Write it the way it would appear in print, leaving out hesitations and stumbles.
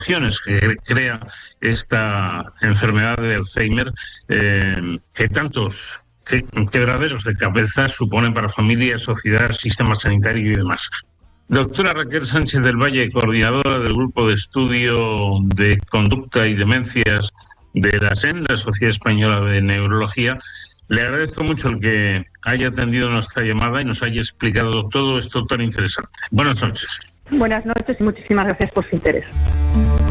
que crea esta enfermedad de Alzheimer, que tantos quebraderos de cabeza suponen para familias, sociedad, sistema sanitario y demás. Doctora Raquel Sánchez del Valle, coordinadora del Grupo de Estudio de Conducta y Demencias de la SEN, la Sociedad Española de Neurología, le agradezco mucho el que haya atendido nuestra llamada y nos haya explicado todo esto tan interesante. Buenas noches. Buenas noches y muchísimas gracias por su interés.